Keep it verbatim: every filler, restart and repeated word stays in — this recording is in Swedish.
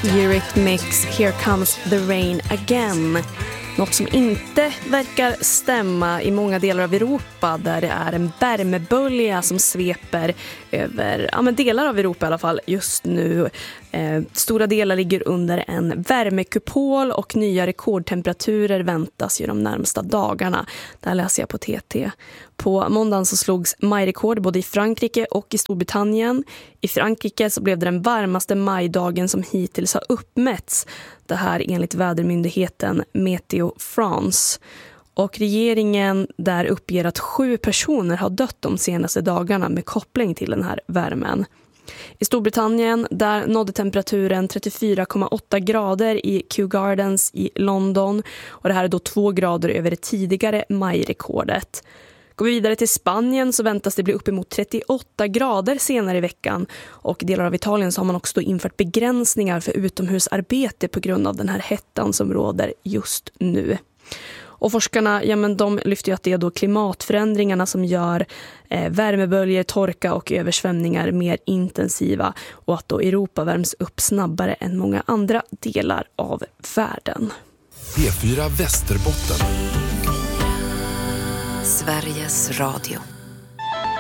Eurythmics Here Comes the Rain Again. Något som inte verkar stämma i många delar av Europa där det är en värmebölja som sveper över ja, men delar av Europa i alla fall just nu. Eh, stora delar ligger under en värmekupol och nya rekordtemperaturer väntas ju de närmsta dagarna. Där läser jag på T T. På måndagen så slogs majrekord både i Frankrike och i Storbritannien. I Frankrike så blev det den varmaste majdagen som hittills har uppmätts. Det här enligt vädermyndigheten Meteo France. Och regeringen där uppger att sju personer har dött de senaste dagarna med koppling till den här värmen. I Storbritannien där nådde temperaturen trettiofyra komma åtta grader i Kew Gardens i London. Och det här är då två grader över det tidigare majrekordet. Går vi vidare till Spanien så väntas det bli uppemot trettioåtta grader senare i veckan. Och i delar av Italien så har man också då infört begränsningar för utomhusarbete på grund av den här hettan som råder just nu. Och forskarna, ja men de lyfter ju att det är då klimatförändringarna som gör eh, värmeböljer, torka och översvämningar mer intensiva. Och att då Europa värms upp snabbare än många andra delar av världen. P fyra Västerbotten. Sveriges Radio.